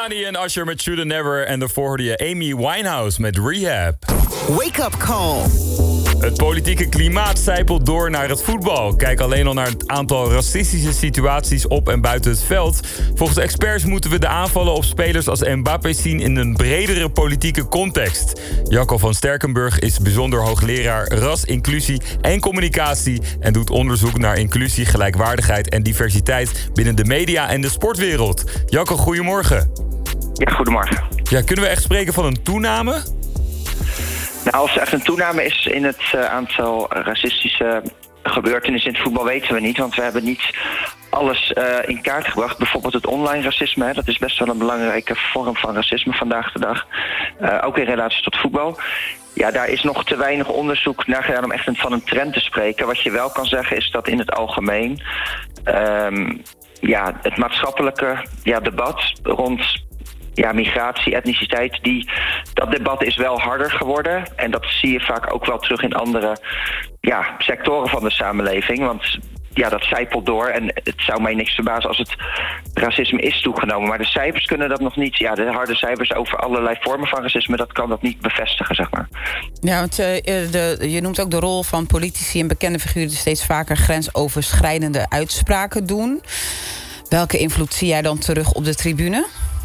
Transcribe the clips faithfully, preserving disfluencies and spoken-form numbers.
Normani en Usher met Shoulda Never. En daarvoor hoorde je Amy Winehouse met Rehab. Wake up call. Het politieke klimaat sijpelt door naar het voetbal. Kijk alleen al naar het aantal racistische situaties op en buiten het veld. Volgens experts moeten we de aanvallen op spelers als Mbappé zien in een bredere politieke context. Jacco van Sterkenburg is bijzonder hoogleraar ras, inclusie en communicatie en doet onderzoek naar inclusie, gelijkwaardigheid en diversiteit binnen de media en de sportwereld. Jacco, goedemorgen. Ja, goedemorgen. Ja, kunnen we echt spreken van een toename? Nou, als er echt een toename is in het uh, aantal racistische gebeurtenissen in het voetbal weten we niet. Want we hebben niet alles uh, in kaart gebracht. Bijvoorbeeld het online racisme. Hè, dat is best wel een belangrijke vorm van racisme vandaag de dag. Uh, ook in relatie tot voetbal. Ja, daar is nog te weinig onderzoek naar gedaan om echt een, van een trend te spreken. Wat je wel kan zeggen is dat in het algemeen Um, ja, het maatschappelijke ja, debat rond ja, migratie, etniciteit, die, dat debat is wel harder geworden. En dat zie je vaak ook wel terug in andere ja, sectoren van de samenleving. Want ja, dat zijpelt door en het zou mij niks verbazen als het racisme is toegenomen. Maar de cijfers kunnen dat nog niet. Ja, de harde cijfers over allerlei vormen van racisme, dat kan dat niet bevestigen, zeg maar. Ja, want uh, de, je noemt ook de rol van politici en bekende figuren die steeds vaker grensoverschrijdende uitspraken doen. Welke invloed zie jij dan terug op de tribune?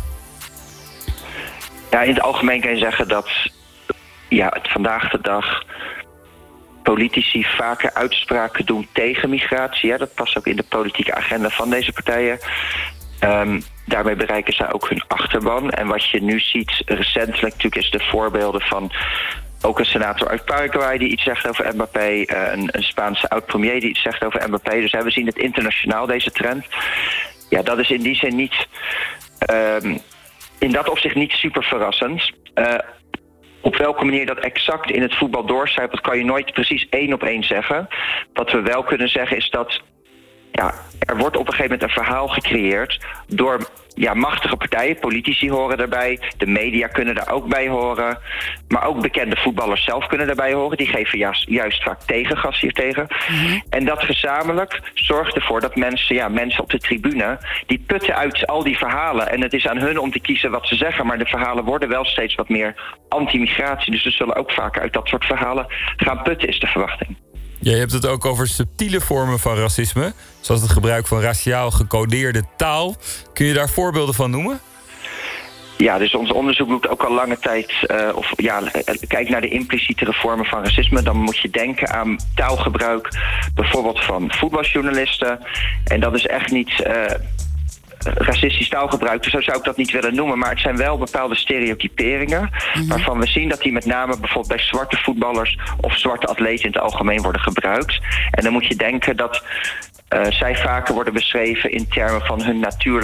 Ja, in het algemeen kan je zeggen dat ja, het vandaag de dag politici vaker uitspraken doen tegen migratie. Hè. Dat past ook in de politieke agenda van deze partijen. Um, daarmee bereiken zij ook hun achterban. En wat je nu ziet recentelijk natuurlijk is de voorbeelden van ook een senator uit Paraguay die iets zegt over Mbappé. Uh, een, een Spaanse oud-premier die iets zegt over Mbappé. Dus we zien het internationaal, deze trend. Ja, dat is in die zin niet Um, in dat opzicht niet super verrassend. Uh, op welke manier dat exact in het voetbal doorcijpelt, kan je nooit precies één op één zeggen. Wat we wel kunnen zeggen is dat ja, er wordt op een gegeven moment een verhaal gecreëerd door ja, machtige partijen. Politici horen daarbij, de media kunnen daar ook bij horen. Maar ook bekende voetballers zelf kunnen daarbij horen. Die geven juist, juist vaak tegengas hiertegen. Mm-hmm. En dat gezamenlijk zorgt ervoor dat mensen, ja, mensen op de tribune, die putten uit al die verhalen. En het is aan hun om te kiezen wat ze zeggen. Maar de verhalen worden wel steeds wat meer anti-migratie. Dus ze zullen ook vaak uit dat soort verhalen gaan putten, is de verwachting. Ja, je hebt het ook over subtiele vormen van racisme, zoals het gebruik van raciaal gecodeerde taal. Kun je daar voorbeelden van noemen? Ja, dus ons onderzoek doet ook al lange tijd, uh, of ja, kijk naar de implicietere vormen van racisme. Dan moet je denken aan taalgebruik, bijvoorbeeld van voetbaljournalisten. En dat is echt niet Uh, racistisch taalgebruik, dus zo zou ik dat niet willen noemen. Maar het zijn wel bepaalde stereotyperingen, mm-hmm. waarvan we zien dat die met name bijvoorbeeld bij zwarte voetballers of zwarte atleten in het algemeen worden gebruikt. En dan moet je denken dat uh, zij vaker worden beschreven in termen van hun natuurlijke